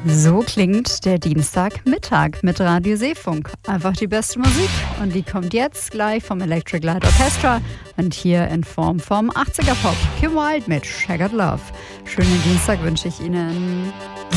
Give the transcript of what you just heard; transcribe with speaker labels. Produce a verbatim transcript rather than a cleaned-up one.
Speaker 1: So klingt der Dienstagmittag mit Radio Seefunk. Einfach die beste Musik. Und die kommt jetzt gleich vom Electric Light Orchestra und hier in Form vom achtziger Pop. Kim Wilde mit Shaggered Love. Schönen Dienstag wünsche ich Ihnen.